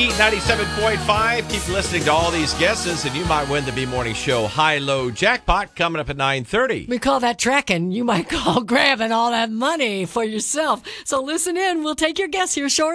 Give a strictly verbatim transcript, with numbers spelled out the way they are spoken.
Heat ninety-seven point five. Keep listening to all these guesses, and you might win the B Morning Show High-Low Jackpot coming up at nine thirty. We call that tracking. You might call grabbing all that money for yourself. So listen in. We'll take your guess here shortly.